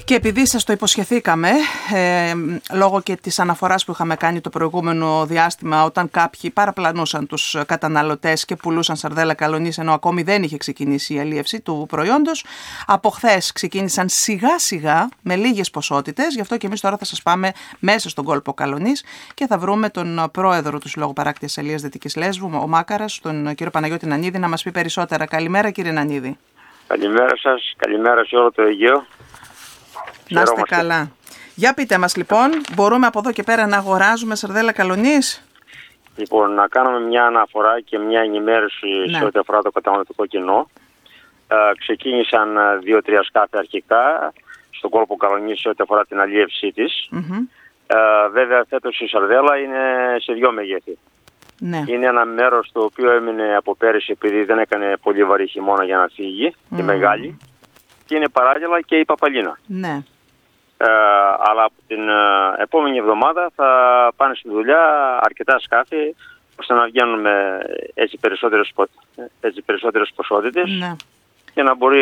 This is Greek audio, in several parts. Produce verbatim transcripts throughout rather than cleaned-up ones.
Και επειδή σας το υποσχεθήκαμε, ε, λόγω και της αναφοράς που είχαμε κάνει το προηγούμενο διάστημα, όταν κάποιοι παραπλανούσαν τους καταναλωτές και πουλούσαν σαρδέλα καλονής, ενώ ακόμη δεν είχε ξεκινήσει η αλίευση του προϊόντος, από χθες ξεκίνησαν σιγά σιγά με λίγες ποσότητες. Γι' αυτό και εμείς τώρα θα σας πάμε μέσα στον κόλπο Καλονής και θα βρούμε τον πρόεδρο του Συλλόγου Παράκτειας Αλίας Δυτικής Λέσβου, ο Μάκαρας, τον κύριο Παναγιώτη Νανίδη, να μας πει περισσότερα. Καλημέρα, κύριε Νανίδη. Καλημέρα σας, καλημέρα σε όλο το Αιγαίο. Να είστε καλά. Για πείτε μας λοιπόν, μπορούμε από εδώ και πέρα να αγοράζουμε σαρδέλα καλονής? Λοιπόν, να κάνουμε μια αναφορά και μια ενημέρωση, ναι, σε ό,τι αφορά το καταναλωτικό κοινό. Ε, ξεκίνησαν δύο-τρία σκάφη αρχικά στον κόλπο Καλονής σε ό,τι αφορά την αλίευσή της. Mm-hmm. Ε, βέβαια φέτος η σαρδέλα είναι σε δύο μεγέθη. Ναι. Είναι ένα μέρος το οποίο έμεινε από πέρυσι επειδή δεν έκανε πολύ βαρύ χειμώνα για να φύγει, mm. η μεγάλη. Και είναι παράλληλα και η παπαλίνα. Ναι. Ε, αλλά από την ε, επόμενη εβδομάδα θα πάνε στη δουλειά αρκετά σκάφη ώστε να βγαίνουν με έτσι περισσότερες, έτσι περισσότερες ποσότητες, ναι, και να μπορεί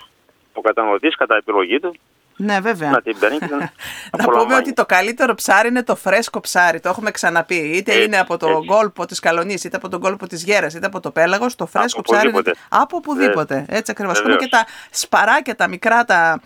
ο καταναλωτής κατά επιλογή του, ναι, βέβαια, να την παίρνει και να να πούμε ότι το καλύτερο ψάρι είναι το φρέσκο ψάρι. Το έχουμε ξαναπεί. Είτε έτσι, είναι από τον έτσι. κόλπο της Καλονής, είτε από τον κόλπο της Γέρας, είτε από το Πέλαγος. Το φρέσκο από ψάρι είναι από οπουδήποτε. Ε, έτσι ακριβώς. Είναι και τα σπαράκια, τα μικρά, τα,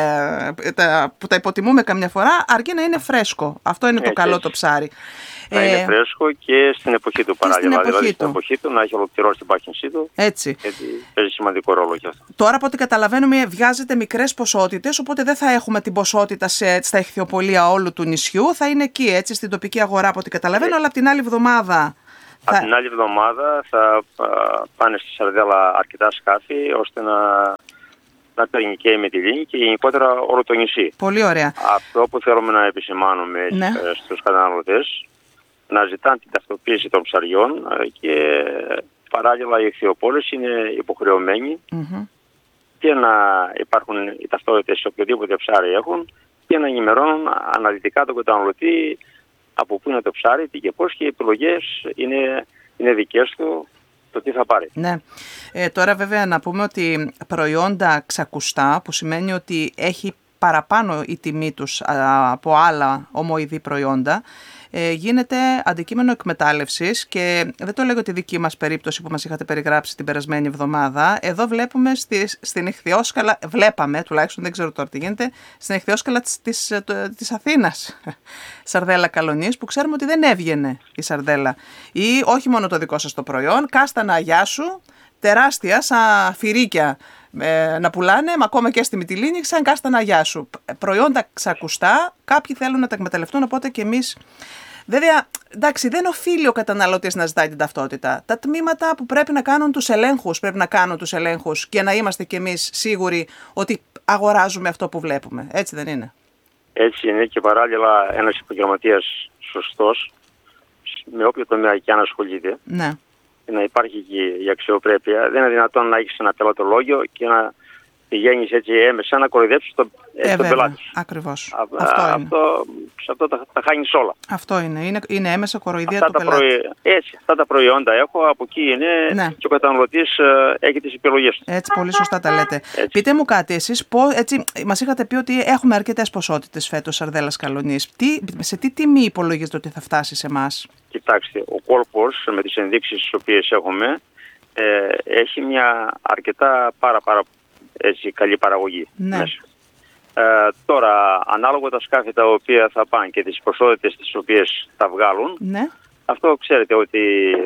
ε, τα, που τα υποτιμούμε καμιά φορά, αρκεί να είναι φρέσκο. Αυτό είναι έτσι, το καλό έτσι. το ψάρι. Να είναι φρέσκο και στην εποχή του παράλληλα. Δηλαδή στην εποχή του να έχει ολοκληρώσει την πάχυνσή του. Έτσι. Γιατί παίζει σημαντικό ρόλο και αυτό. Τώρα από ό,τι καταλαβαίνουμε βιάζεται μικρές ποσότητες, οπότε δεν θα έχουμε την ποσότητα σε, στα ηχθειοπωλεία όλου του νησιού. Θα είναι εκεί, έτσι, στην τοπική αγορά από ό,τι καταλαβαίνω, αλλά από την άλλη εβδομάδα. Από θα... την άλλη εβδομάδα θα α, πάνε στη σαρδέλα αρκετά σκάφη ώστε να. να παίρνει και η Μυτιλήνη και γενικότερα όλο το νησί. Πολύ ωραία. Αυτό που θέλουμε να επισημάνουμε, ναι, στους καταναλωτές, να ζητάνε την ταυτοποίηση των ψαριών και παράλληλα οι ηχθειοπόλες είναι υποχρεωμένοι, mm-hmm, και να υπάρχουν οι ταυτότητες σε οποιοδήποτε ψάρι έχουν και να ενημερώνουν αναλυτικά τον καταναλωτή από πού είναι το ψάρι, τι και πώς, και οι επιλογές είναι, είναι δικές του, το τι θα πάρει. Ναι. Ε, τώρα βέβαια να πούμε ότι προϊόντα ξακουστά, που σημαίνει ότι έχει παραπάνω η τιμή τους α, από άλλα ομοειδή προϊόντα, ε, γίνεται αντικείμενο εκμετάλλευσης, και δεν το λέγω τη δική μας περίπτωση που μας είχατε περιγράψει την περασμένη εβδομάδα. Εδώ βλέπουμε στη, στην ηχθειόσκαλα, βλέπαμε τουλάχιστον, δεν ξέρω τώρα τι γίνεται, στην ηχθειόσκαλα της, της, της Αθήνας σαρδέλα καλονής, που ξέρουμε ότι δεν έβγαινε η σαρδέλα. Ή όχι μόνο το δικό σας το προϊόν, κάστανα αγιά σου, τεράστια σαν φυρίκια, ε, να πουλάνε, μα ακόμα και στη Μυτιλήνη, σαν κάστανα αγιά σου. Προϊόντα ξακουστά, κάποιοι θέλουν να τα εκμεταλλευτούν, οπότε και εμείς. Βέβαια, εντάξει, δεν οφείλει ο καταναλωτής να ζητάει την ταυτότητα. Τα τμήματα που πρέπει να κάνουν τους ελέγχους, πρέπει να κάνουν τους ελέγχους και να είμαστε κι εμείς σίγουροι ότι αγοράζουμε αυτό που βλέπουμε. Έτσι δεν είναι? Έτσι είναι, και παράλληλα ένας επαγγελματίας σωστός, με όποιο τομέα και αν ασχολείται, ναι, να υπάρχει και η αξιοπρέπεια. Δεν είναι δυνατόν να έχεις ένα πελατολόγιο και να πηγαίνεις έτσι έμεσα να κοροϊδέψεις τον, ε, τον πελάτη σου. Ακριβώς. Α, αυτό, αυτό, είναι. Σε αυτό τα, τα χάνεις όλα. Αυτό είναι. Είναι, είναι έμεσα κοροϊδία του πελάτη. Προϊ... Έτσι, αυτά τα προϊόντα έχω, από εκεί είναι, ναι, και ο καταναλωτής ε, έχει τις επιλογές του. Έτσι, πολύ σωστά τα λέτε. Έτσι. Πείτε μου κάτι εσείς, πώς, έτσι, μας είχατε πει ότι έχουμε αρκετές ποσότητες φέτος σαρδέλας καλονής. Τι, σε τι τιμή υπολογίζετε ότι θα φτάσει σε εμάς? Κοιτάξτε, ο κόλπος με τις ενδείξεις τις οποίες έχουμε ε, έχει μια αρκετά πάρα πάρα έτσι, καλή παραγωγή, ναι, μέσα. Ε, τώρα, ανάλογα τα σκάφη τα οποία θα πάνε και τις ποσότητες τις οποίες θα βγάλουν, ναι, αυτό ξέρετε ότι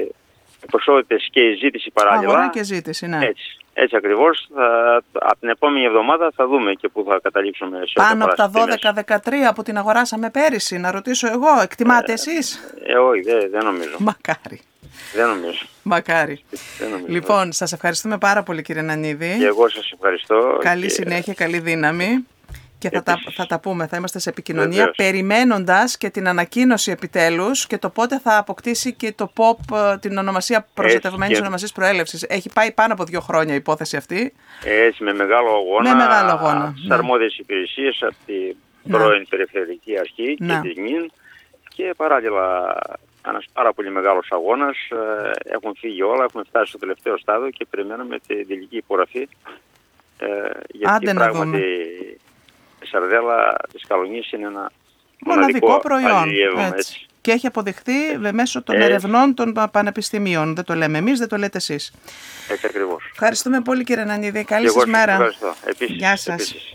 οι ποσότητες και η ζήτηση παράλληλα. Αγορά και ζήτηση, ναι. Έτσι, έτσι ακριβώς. Θα, από την επόμενη εβδομάδα θα δούμε και πού θα καταλήξουμε. Σε πάνω από τα δώδεκα δεκατρία που την αγοράσαμε πέρυσι, να ρωτήσω εγώ, εκτιμάτε ε, εσείς? Ε, όχι, δεν, δεν νομίζω. Μακάρι. Δεν νομίζω. Μακάρι. Δεν νομίζω. Λοιπόν, σας ευχαριστούμε πάρα πολύ, κύριε Νανίδη. Και εγώ σας ευχαριστώ. Καλή και... συνέχεια, καλή δύναμη. Και θα τα, θα τα πούμε, θα είμαστε σε επικοινωνία, βεβαίως, περιμένοντας και την ανακοίνωση επιτέλους και το πότε θα αποκτήσει και το ποπ την ονομασία προστατευμένης και... ονομασίας προέλευσης. Έχει πάει πάνω από δύο χρόνια η υπόθεση αυτή. Έτσι, με μεγάλο αγώνα. Με μεγάλο αγώνα. Από τις ναι. αρμόδιες υπηρεσίες, από την ναι. πρώην Περιφερειακή Αρχή ναι. και τη ΜΙΝ, και παράλληλα ένας πάρα πολύ μεγάλος αγώνας. Έχουν φύγει όλα, έχουμε φτάσει στο τελευταίο στάδιο και περιμένουμε την τελική υπογραφή. Ε, γιατί Άντε πράγματι σαρδέλα της Καλονής είναι ένα μοναδικό, μοναδικό προϊόν. Έτσι. Έτσι. Και έχει αποδειχθεί μέσω των ε, ερευνών των πανεπιστημίων. Δεν το λέμε εμείς, δεν το λέτε εσείς. Έτσι ακριβώς. Ευχαριστούμε πολύ, κύριε Νανίδη. Καλή σας μέρα. Ευχαριστώ. Επίσης, Γεια σας. Επίσης.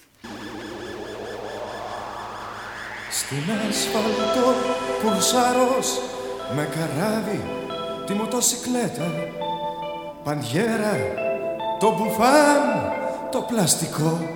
Στην ασφαλτό πουρσάρος με καράβι τη μοτοσικλέτα, παντιέρα, το μπουφάν, το πλαστικό.